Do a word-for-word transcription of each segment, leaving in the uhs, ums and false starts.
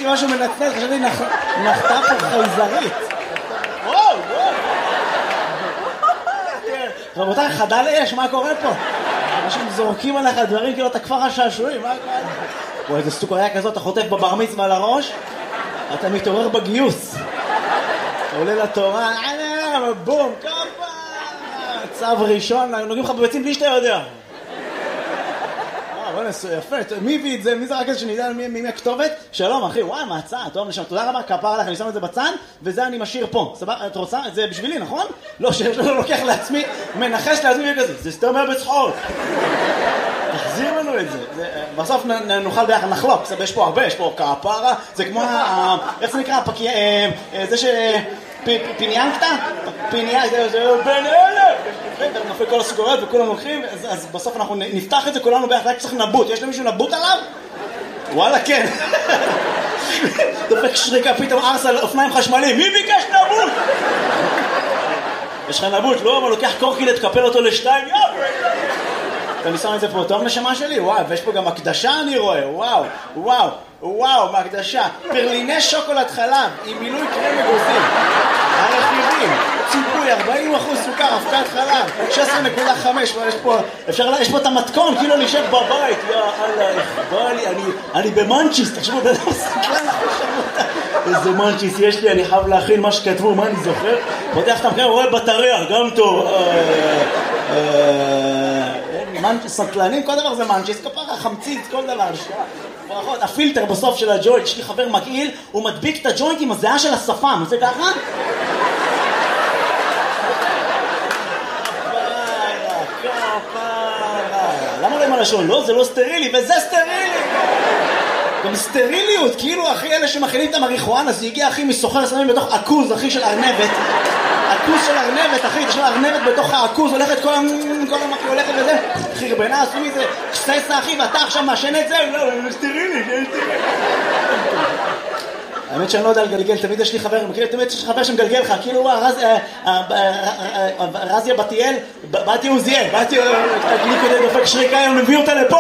משהו מנצנץ, חשבתי נחתה פה חייזרית. וואו, וואו. רבותיי, חדל אש, מה קורה פה? אנשים זורקים עליך דברים כאילו אתה כפר השעשועים, מה קורה? וואי, איזה סוכריה כזאת, אתה חוטף בבר מצווה על הראש, אתה מתעורר בגיוס. אתה עולה לתורה, בום, כפה, צו ראשון, נוגעים לך בביצים בלי שאתה יודע. יפה, מי הביא את זה? מי זה רק איזה שנדע מי הכתובת? שלום אחי, וואי, מה הצעה? טוב, נשמע, תודה רבה, כפר עליך, אני שם את זה בצד, וזה אני משאיר פה. סבבה, את רוצה? זה בשבילי, נכון? לא, שיש לו לוקח לעצמי, מנחש לעצמי וכזה, זה סתם היה בצחוק. תחזיר לנו את זה. בסוף נוכל ביחד, נחלוק, יש פה הרבה, יש פה כפרה, זה כמו, איך זה נקרא? זה ש... פיניאנקטה? פיניאנקטה, זה בין אלה! נופל כל הסוכריות וכולם הולכים, אז בסוף אנחנו נפתח את זה כולנו ביחד, רק צריך נבוט. יש למישהו נבוט עליו? וואלה, כן. דופק שריקה, פתאום ארס על אופניים חשמליים. מי ביקש נבוט? יש לך נבוט, לא? אבל לוקח קורקינט, תקפל אותו לשתיים, יאו! אני שם את זה פה טוב נשמה שלי, וואו, ויש פה גם הקדשה אני רואה, וואו, וואו, וואו, מהקדשה, פרליני שוקולד חלב, עם מילוי קרם אגוזים, הרכיבים, ציפוי, ארבעים אחוז סוכר, אבקת חלב, שש עשרה נקודה חמש, יש פה, אפשר, יש פה את המתכון, כאילו נשב בבית, יא אללה, בא לי, אני, אני במנצ'יס, תחשבו, בן אדם סקלן, איזה מנצ'יס יש לי, אני חייב להכין מה שכתבו, מה אני זוכר, פותח את המקרה, רואה בטריה, גם טוב, סטלנים, כל דבר זה מנצ'יס, כפרה, חמציץ, כל דבר, ברכות, הפילטר בסוף של הג'וינט, יש לי חבר מגעיל, הוא מדביק את הג'וינט עם הזיעה של השפם, זה ככה? כפרה, כפרה, למה לא עם הלשון? לא, זה לא סטרילי, וזה סטרילי! גם סטריליות, כאילו אחי אלה שמכינים את המריחואנה, זה הגיע אחי מסוחר סמים בתוך עכוז, אחי של ארנבת, עכוז של ארנבת, אחי, יש לו ארנבת בתוך העכוז, הולכת כל המקי הולכת וזה, חרבנה, עשו מזה, קססה אחי, ואתה עכשיו מאשן את זה, לא, זה סטרילי, זה סטרילי. האמת שאני לא יודע לגלגל, תמיד יש לי חבר, תמיד יש לי חבר שמגלגל לך, כאילו רזיה בתיאל, באתי עוזיאל, באתי גליקודי דופק שריקה, הם מביאו אותה לפה.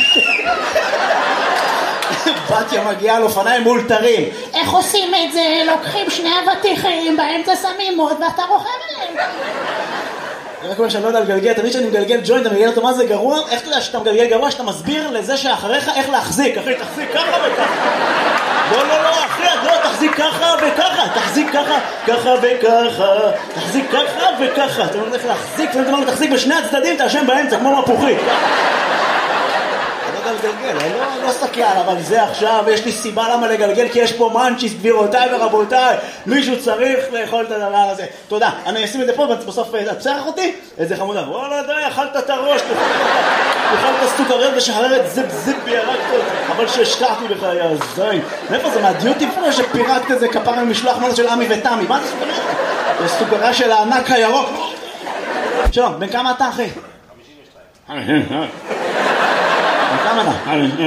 בתיה מגיעה על אופניים מאולתרים. איך עושים את זה? לוקחים שני אבטיחים, באמצע שמים מוד ואתה רוכב עליהם. אני רק אומר שאני לא יודע לגלגל, תמיד שאני מגלגל ג'וינט, אתה מגלגל אותו מה זה גרוע? איך אתה יודע שאתה מגלגל גרוע? שאתה מסביר לזה שאחריך איך להחזיק. אחי, תחזיק ככה וככה. לא, לא, לא, אחי, לא, תחזיק ככה וככה. תחזיק ככה, ככה וככה. תחזיק ככה וככה. אתה אומר איך להחזיק, ואתה אומר תחזיק בשני הצדדים, אתה השם באמצע, כמו מפוחית. לגלגל, אני לא, לא סקל, אבל זה עכשיו, יש לי סיבה למה לגלגל, כי יש פה מנצ'יס, גבירותיי ורבותיי, מישהו צריך לאכול את הדבר הזה. תודה, אני אשים את זה פה, בסוף תצרח אותי, איזה חמודה, וואלה די, אכלת את הראש, אכלת סוכריות ושחררת זיפ זיפ בירקת, אבל שהשקעתי בך, יא זין. מאיפה זה, מהדיוטי פה שפירקת איזה כפר ממשלוח מנות של עמי ותמי, מה זה סוכריה? זה סוכריה של הענק הירוק. שלום, בן כמה אתה אחי? חמישים ושתיים. כמה אתה?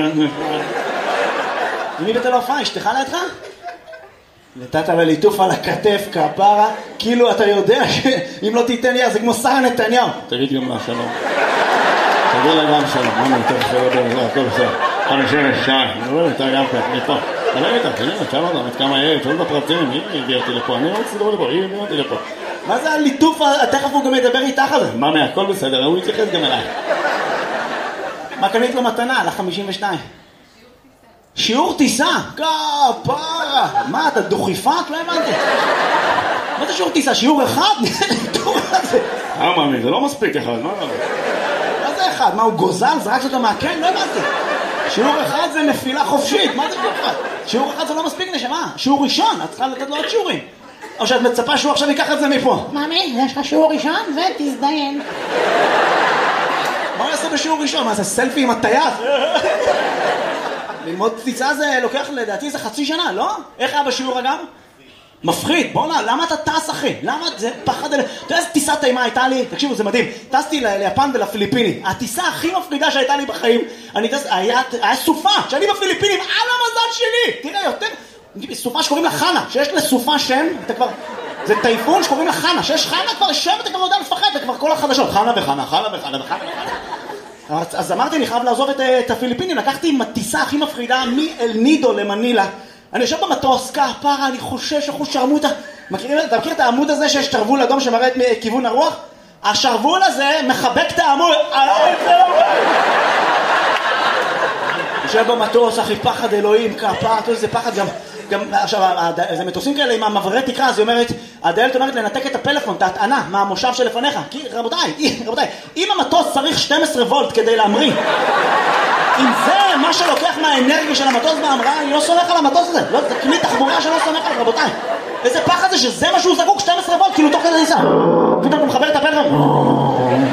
מי בתל ההופעה? אשתך לידך? נתת לה ליטוף על הכתף, כפרה, כאילו אתה יודע שאם לא תיתן לי, זה כמו שרה נתניהו. תגיד גם לה שלום. תגיד לה גם שלום. מה נתן שלום? הכל בסדר. חמישים ושתיים. אני רואה, אתה גם כאן, אני פה. תגיד איתה, תגיד לה, תשאל אותה, עד כמה יהיה, תשאל את הפרטים, היא הביאה אותי לפה, אני רוצה לדבר לפה, היא הביאה אותי לפה. מה זה הליטוף? תכף הוא גם ידבר איתך על זה. מה מה, הכל בסדר, הוא יתייחס גם אליי. מה קנית לו מתנה על ה-חמישים ושתיים? שיעור טיסה? כפרה! מה, אתה דוכיפת? לא הבנתי. מה זה שיעור טיסה? שיעור אחד? אה, מאמי, זה לא מספיק אחד, מה? מה זה אחד? מה, הוא גוזל? זרק אותו מהקן? לא הבנתי. שיעור אחד זה נפילה חופשית. מה זה שיעור אחד? שיעור אחד זה לא מספיק נשמה. שיעור ראשון, את צריכה לתת לו עוד שיעורים. או שאת מצפה שהוא עכשיו ייקח את זה מפה. מאמי, יש לך שיעור ראשון ותזדיין. מה הוא יעשה בשיעור ראשון? מה זה סלפי עם הטייס? ללמוד טיסה זה לוקח לדעתי זה חצי שנה, לא? איך היה בשיעור אגב? מפחיד, בוא נע, למה אתה טס אחי? למה זה פחד אלה? אתה יודע איזה טיסת טיימה הייתה לי? תקשיבו, זה מדהים. טסתי ליפן ולפיליפינים. הטיסה הכי מפחידה שהייתה לי בחיים, אני טס, היה, היה סופה, שאני בפיליפינים, על המזל שלי! תראה, יותר, סופה שקוראים לה חנה, שיש לסופה שם, אתה כבר... זה טייפון שקוראים לה חנה, שיש חנה כבר שם, אתה כבר לא יודע לפחד, זה כבר כל החדשות, חנה וחנה, חנה וחנה וחנה וחנה. אז אמרתי, אני חייב לעזוב את, את הפיליפינים, לקחתי עם הטיסה הכי מפחידה מאל נידו למנילה, אני יושב במטוס, כפרה, אני חושש אחוז שרמוטה. מכירים, אתה מכיר את העמוד הזה שיש שרוול אדום שמראה את כיוון הרוח? השרוול הזה מחבק את העמוד. יושב במטוס, אחי, פחד אלוהים, כפרה, זה פחד גם... גם עכשיו, זה מטוסים כאלה עם המעברי תקרה, אז היא אומרת, הדיילת אומרת לנתק את הפלאפון, את ההטענה מהמושב שלפניך. כי רבותיי, רבותיי, אם המטוס צריך שתים עשרה וולט כדי להמריא, אם זה מה שלוקח מהאנרגיה של המטוס בהמראה, אני לא סומך על המטוס הזה. לא, זה כלי תחבורה שלא סומך עליו, רבותיי. איזה פחד זה שזה מה שהוא זקוק, שתים עשרה וולט, כאילו תוך כדי ניסה. פתאום הוא מחבר את הפלאפון.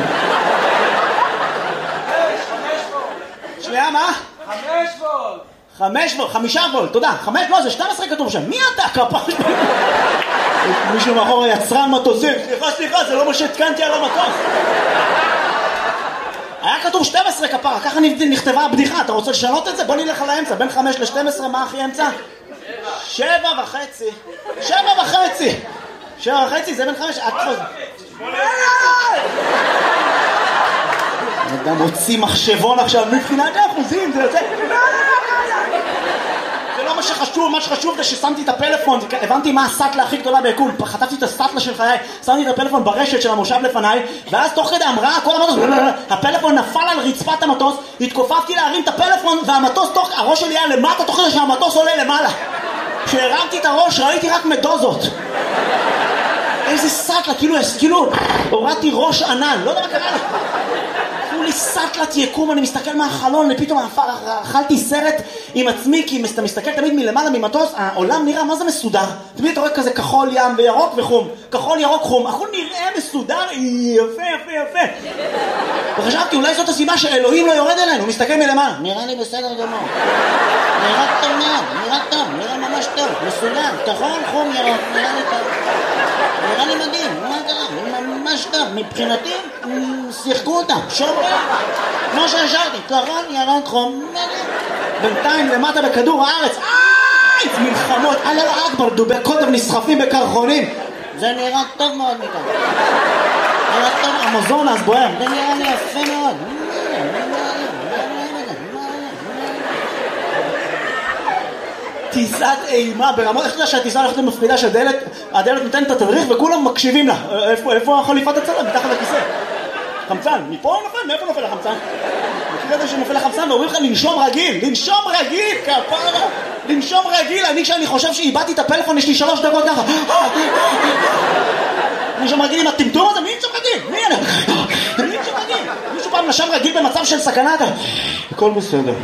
שנייה, מה? חמש וולט. חמש וולט, חמישה וולט, תודה. חמש, לא, זה שתים עשרה כתוב שם. מי אתה, כפרה? מישהו מאחור יצרן מטוסים. סליחה, סליחה, זה לא מה שהתקנתי על המטוס. היה כתוב שתים עשרה כפרה, ככה נכתבה הבדיחה. אתה רוצה לשנות את זה? בוא נלך על האמצע. בין חמש ל-שתים עשרה, מה הכי אמצע? שבע וחצי. שבע וחצי. שבע וחצי, זה בין חמש. גם הוציא מחשבון עכשיו, מבחינת האחוזים, זה יוצא... זה לא מה שחשוב, מה שחשוב זה ששמתי את הפלאפון, הבנתי מה הסטלה הכי גדולה ביקום, חטפתי את הסטלה של חיי, שמתי את הפלאפון ברשת של המושב לפניי, ואז תוך כדי המראה, כל המטוס, הפלאפון נפל על רצפת המטוס, התכופפתי להרים את הפלאפון, והמטוס, תוך, הראש שלי היה למטה, תוך כדי שהמטוס עולה למעלה. כשהרמתי את הראש, ראיתי רק מדוזות. איזה סטלה, כאילו, כאילו, הורדתי ראש ענן, לא יודע מה קרה לה. לי סטלת יקום, אני מסתכל מהחלון, ופתאום אכלתי סרט עם עצמי, כי אתה מסתכל תמיד מלמעלה ממטוס, העולם נראה מה זה מסודר. תמיד אתה רואה כזה כחול ים וירוק וחום, כחול ירוק חום, הכל נראה מסודר, יפה יפה יפה. וחשבתי, אולי זאת הסיבה שאלוהים לא יורד אלינו, הוא מסתכל מלמעלה. נראה לי בסדר גמור. נראה טוב מאוד, נראה טוב, נראה ממש טוב, מסודר, כחול, חום, ירוק, נראה לי טוב. נראה לי מדהים, מה קרה? ממש טוב, מבחינתי, שיחקו אותה, שומרים, כמו שהשארתי, כחול, ירוק, חום, מדהים. בינתיים למטה בכדור הארץ, איי, מלחמות, אללה אכבר, דובי קוטב נסחפים בקרחונים. זה נראה טוב מאוד מכאן. נראה טוב, המזון אז בוער. זה נראה לי יפה מאוד. טיסת אימה ברמות, איך אתה יודע שהטיסה הולכת למפחידה שהדלת, הדלת נותנת את התדריך וכולם מקשיבים לה. איפה, איפה החליפת הצלם? מתחת לכיסא. חמצן, מפה נופל? מאיפה נופל החמצן? מכיר את זה שנופל החמצן ואומרים לך לנשום רגיל, לנשום רגיל, כפרה, לנשום רגיל. אני כשאני חושב שאיבדתי את הפלאפון יש לי שלוש דקות ככה. לנשום רגיל עם הטמטום הזה, מי נשום רגיל? מי אני? מי נשום רגיל? מישהו פעם נשם רגיל במצב של סכנה? הכל בסדר.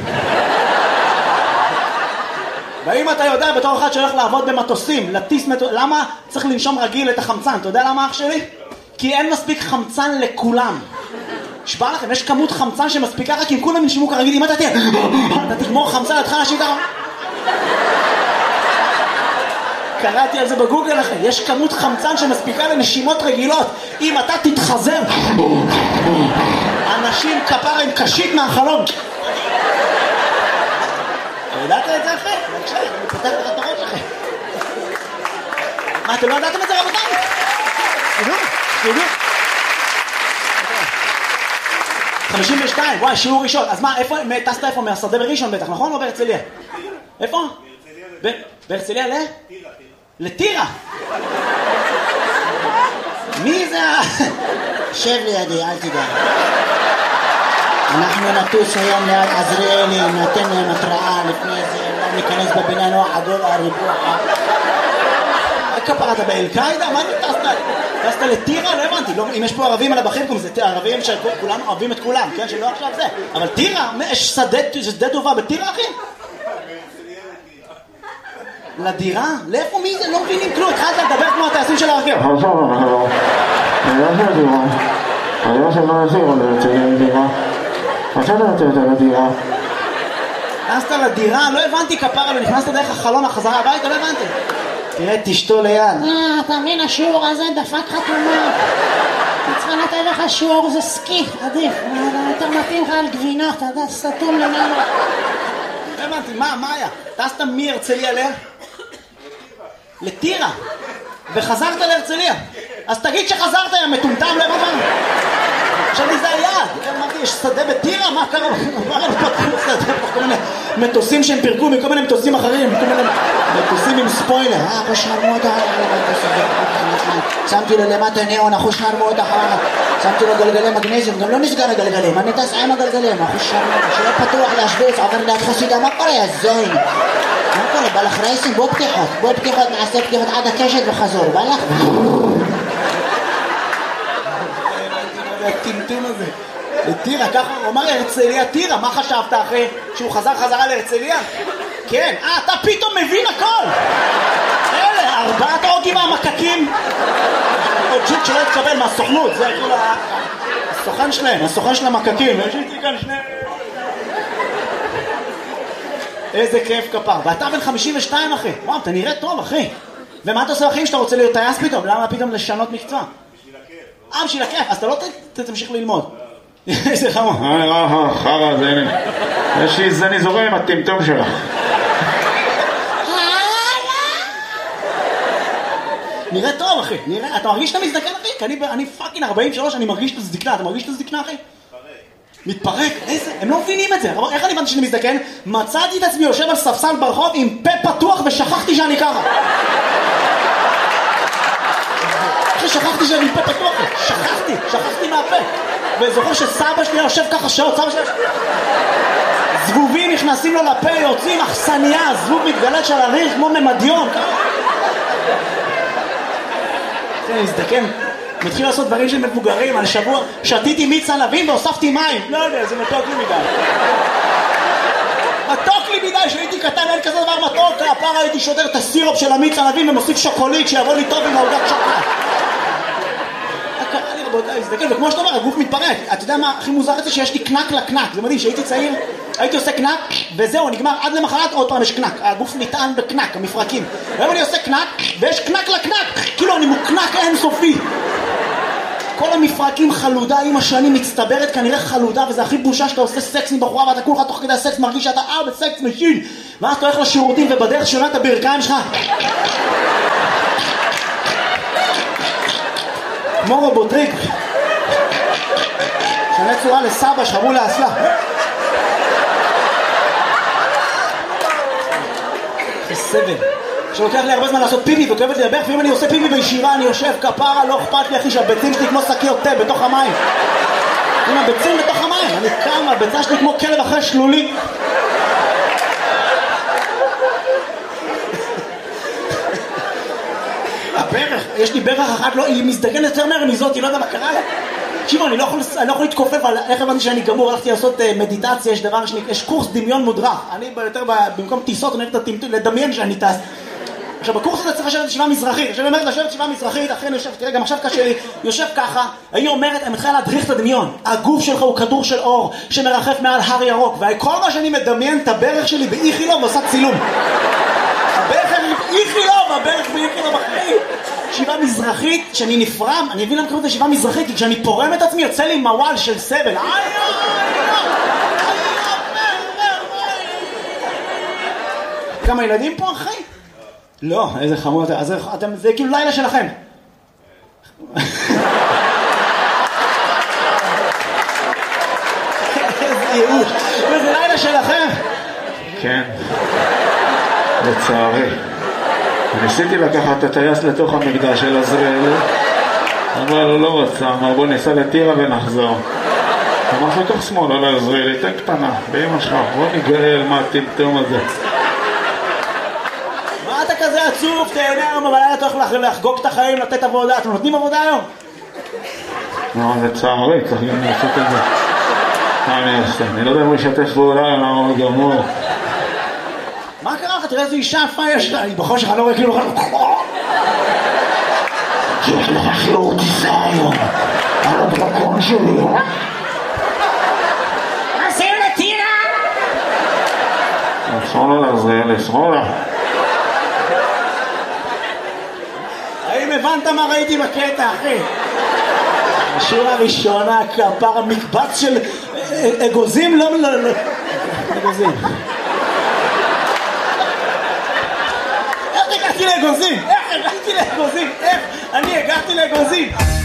והאם אתה יודע בתור אחד שהולך לעבוד במטוסים, לטיס מטוס, למה צריך לנשום רגיל את החמצן? אתה יודע למה אח שלי? כי אין מספיק חמצן לכולם. שבא לכם, יש כמות חמצן שמספיקה רק אם כולם ינשימו כרגיל. אם אתה תהיה, אתה תגמור חמצן, אתה תחל להשיב ככה. קראתי על זה בגוגל לכם, יש כמות חמצן שמספיקה לנשימות רגילות. אם אתה תתחזר, אנשים כפרה עם קשית מהחלום. ידעת את זה אחרי? בבקשה, אני פותח לך את הראש אחרי. מה, אתם לא ידעתם את זה רבותיי? תדעו, תדעו. חמישים ושתיים, וואי, שיעור ראשון. אז מה, איפה, טסת איפה? מהשדה בראשון בטח, נכון? או בהרצליה? איפה? בהרצליה ל? טירה. לטירה? מי זה ה... שב לידי, אל תדע. אנחנו נטוס היום ליד עזריאלי, נתן להם התראה לפני זה, לא ניכנס בבניין או עגול הריבוע. כפרה, אתה באל-קאידה? מה אתה טסת? טסת לטירה? לא הבנתי. אם יש פה ערבים על הבחים, זה ערבים שכולם אוהבים את כולם, כן? שלא עכשיו זה. אבל טירה? יש שדה טובה בטירה, אחי? לדירה? לאיפה מי זה? לא מבינים כלום. התחלת לדבר כמו הטייסים של הרכב. חשוב, חשוב. אני לא של דירה. אני לא של לא יסירו לרצליה דירה. חשוב לרצליה לדירה. נכנסת לדירה? לא הבנתי כפרה, לא נכנסת דרך החלון החזרה הביתה? לא הבנתי. תראה, תשתו ליד. אה, אתה מבין, השיעור הזה דפק חתומה. צריכה לתת לך שיעור, זה סקי, עדיף. יותר מתאים לך על גבינות, אתה יודע, סתום למעלה. לא הבנתי, מה, מה היה? טסת מהרצליה ל... לטירה. וחזרת להרצליה. אז תגיד שחזרת, יא מטומטם, לא הבנתי. חשבתי זה היעד, אמרתי, יש שדה בטירה, מה קרה? מה הם פתחו שדה? כל מיני מטוסים שהם פירקו מכל מיני מטוסים אחרים, כל מיני מטוסים עם ספוילר. אה, אחו שרמוטה, שמתי לו למטה ניאון, אחו שרמוטה, שמתי לו גלגלי מגנזיום, גם לא נסגר הגלגלים, אני טס עם הגלגלים, אחו שרמוטה, שיהיה פתוח להשוויץ, עובר ליד חסידה, מה קורה, הזוין? מה קורה, בא לך רייסים, בוא פתיחות, בוא פתיחות, נעשה פתיחות עד הקשת וחזור, בא לך? הטמטום הזה. לטירה, ככה הוא אמר להרצליה טירה, מה חשבת אחרי שהוא חזר חזרה להרצליה? כן, אה, אתה פתאום מבין הכל! אלה, ארבעת ההוגים מהמקקים. עוד ג'וק שלא יתקבל מהסוכנות, זה כאילו הסוכן שלהם, הסוכן של המקקים. יש איתי כאן שני... איזה כיף כפר. ואתה בן חמישים ושתיים אחי. וואו, אתה נראה טוב אחי. ומה אתה עושה אחים שאתה רוצה להיות טייס פתאום? למה פתאום לשנות מקצוע? אה, בשביל הכיף, אז אתה לא תמשיך ללמוד. איזה חמור. אה, אה, חרא, זה הנה. יש לי זני זורם עם הטמטום שלך. נראה טוב אחי, נראה, אתה מרגיש שאתה מזדקן אחי? כי אני, אני פאקינג ארבעים ושלוש, אני מרגיש את הזדקנה, אתה מרגיש את הזדקנה אחי? מתפרק. מתפרק, איזה, הם לא מבינים את זה. איך אני הבנתי שאני מזדקן? מצאתי את עצמי יושב על ספסל ברחוב עם פה פתוח ושכחתי שאני ככה. שכחתי שאני פה פתוח, שכחתי, שכחתי מהפה. וזוכר שסבא שלי יושב ככה שעות, סבא שלי... זבובים נכנסים לו לפה, יוצאים אכסניה, זבוב מתגלת של הריח כמו ממדיון. אני מזדקן, מתחיל לעשות דברים של מבוגרים. על שבוע שתיתי מיץ ענבים והוספתי מים. לא יודע, זה מתוק לי מדי. מתוק לי מדי, שהייתי קטן, אין כזה דבר מתוק. הפעם הייתי שודר את הסירופ של המיץ ענבים ומוסיף שוקולית שיבוא לי טוב עם העוגת שוקולד. קרה לי רבותיי, מזדקן, וכמו שאתה אומר, הגוף מתפרק. אתה יודע מה הכי מוזר את זה? שיש לי קנק לקנק. זה מדהים, שהייתי צעיר, הייתי עושה קנק, וזהו, נגמר עד למחרת, עוד פעם יש קנק. הגוף נטען בקנק, המפרקים. והיום אני עושה קנק, ויש קנק לקנק. כאילו, אני מוקנק אינסופי. כל המפרקים חלודה, עם השנים מצטברת כנראה חלודה, וזה הכי בושה שאתה עושה סקס עם בחורה, ואתה כולך תוך כדי הסקס מרגיש שאתה אה בסקס משין. ואז אתה הולך לשירותים, ובדרך שונה את הברכיים שלך. כמו רובוטריק. שנה צורה לסבא שחרו לאסלה. זה סבל. שלוקח לי הרבה זמן לעשות פיפי וכואבת לי לברך, ואם אני עושה פיפי בישיבה אני יושב כפרה, לא אכפת לי אחי שהביצים שלי כמו שקיות תה בתוך המים. עם הביצים בתוך המים, אני קם, הביצה שלי כמו כלב אחרי שלולי. הברך, יש לי ברך אחת, לא, היא מזדגנת יותר מהר מזאת, היא לא יודע מה קרה לה. תקשיבו, אני לא יכול, אני לא יכול להתכופף על איך הבנתי שאני גמור, הלכתי לעשות uh, מדיטציה, יש דבר שני, יש קורס דמיון מודרך. אני יותר במקום טיסות, אני אוהב לדמיין שאני טס. עכשיו, בקורס הזה צריך לשבת ישיבה מזרחית. עכשיו, אני אומרת לשבת ישיבה מזרחית, אחרי אני יושב, תראה, גם עכשיו קשה לי, יושב ככה, אני אומרת, אני מתחילה להדריך את הדמיון. הגוף שלך הוא כדור של אור שמרחף מעל הר ירוק, וכל מה שאני מדמיין את הברך שלי באיכילוב ועושה צילום. הברך שלי באיכילוב, הברך באיכילוב אחרי. ישיבה מזרחית, שאני נפרם, אני אבין למה קוראים את ישיבה מזרחית, כי כשאני פורם את עצמי, יוצא לי מוואל של סבל. כמה ילדים פה, אחי? לא, איזה חמור אתם, אז אתם, זה כאילו לילה שלכם. איזה ייאוש, זה לילה שלכם. כן, לצערי. ניסיתי לקחת את הטייס לתוך המקדש של עזריאל, אבל הוא לא רצה, אמר בוא ניסע לטירה ונחזור. אמר לתוך שמאל על עזריאל, תן קטנה, באמא שלך, בוא ניגאל מה הטמטום הזה. מה אתה כזה עצוב? תהנה היום בלילה, אתה הולך לחגוג את החיים, לתת עבודה. אתם נותנים עבודה היום? לא, לצערי, צריך גם לעשות את זה. מה אני אעשה? אני לא יודע אם הוא ישתף פעולה, למה הוא גמור. מה קרה לך? תראה איזה אישה יפה יש לה. בכל שלך לא רואה כאילו... יש לך שיעור טיסה היום על הדרקון שלי. עושים לטירה! שמאלה לעזריאל, שמאלה. האם הבנת מה ראיתי בקטע, אחי? השורה הראשונה, כפר המקבץ של אגוזים, לא, לא, לא, אגוזים. איך הגעתי לאגוזים? איך הגעתי לאגוזים? איך אני הגעתי לאגוזים?